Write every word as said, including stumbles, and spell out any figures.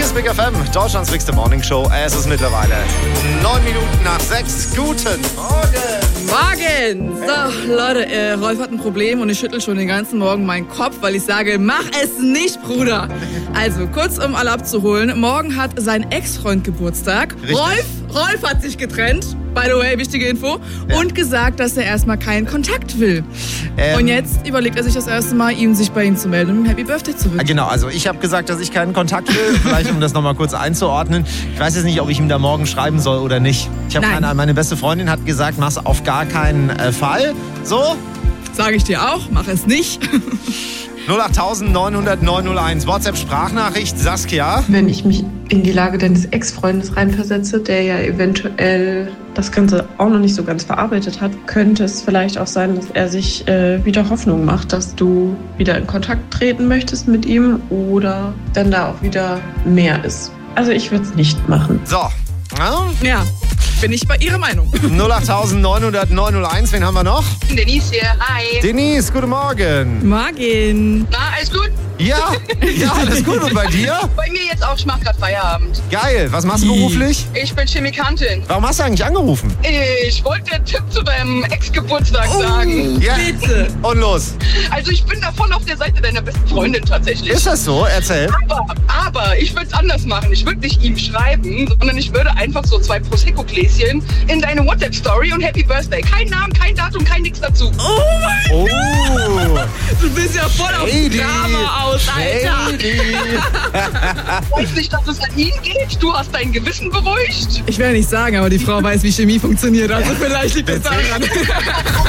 ist Big F M, Deutschlands bigste Morningshow. Es ist mittlerweile neun Minuten nach sechs. Guten Morgen. Morgen. So, Leute, äh, Rolf hat ein Problem und ich schüttel schon den ganzen Morgen meinen Kopf, weil ich sage, mach es nicht, Bruder. Also, kurz um alle abzuholen. Morgen hat sein Ex-Freund Geburtstag. Richtig. Rolf, Rolf hat sich getrennt. By the way, wichtige Info. Ja. Und gesagt, dass er erstmal keinen Kontakt will. Ähm, und jetzt überlegt er sich das erste Mal, ihm sich bei ihm zu melden und ihm Happy Birthday zu wünschen. Genau, also ich habe gesagt, dass ich keinen Kontakt will. Vielleicht, um das nochmal kurz einzuordnen. Ich weiß jetzt nicht, ob ich ihm da morgen schreiben soll oder nicht. Ich habe Nein. meine, meine beste Freundin hat gesagt, mach's auf gar keinen äh, Fall. So, Sage ich dir auch, mach es nicht. null acht neun null null neun null eins. WhatsApp-Sprachnachricht, Saskia. Wenn ich mich in die Lage deines Ex-Freundes reinversetze, der ja eventuell das Ganze auch noch nicht so ganz verarbeitet hat, könnte es vielleicht auch sein, dass er sich äh, wieder Hoffnung macht, dass du wieder in Kontakt treten möchtest mit ihm oder dann da auch wieder mehr ist. Also ich würde es nicht machen. So, ja, Ja, bin ich bei Ihrer Meinung. null acht neun null null neun null eins. Wen haben wir noch? Denise hier, hi. Denise, guten Morgen. Morgen. Na, alles gut? Ja, ja, alles gut. Und bei dir? Bei mir jetzt auch, ich mach grad Feierabend. Geil. Was machst du beruflich? Ich bin Chemikantin. Warum hast du eigentlich angerufen? Ich wollte einen Tipp zu deinem Ex-Geburtstag sagen. Ja. Bitte. Und los. Also ich bin da voll auf der Seite deiner besten Freundin tatsächlich. Ist das so? Erzähl. Aber, aber ich würde es anders machen. Ich würde nicht ihm schreiben, sondern ich würde einfach so zwei Prosecco-Gläschen in deine WhatsApp-Story und Happy Birthday. Kein Namen, kein Datum, kein nix dazu. Oh mein Oh. Gott. Du bist ja voll auf Shady. Drama aus, Alter. Shady. Weiß nicht, dass es an ihn geht. Du hast dein Gewissen beruhigt. Ich will nicht sagen, aber die Frau weiß, wie Chemie funktioniert. Also vielleicht liegt es Witzig. daran.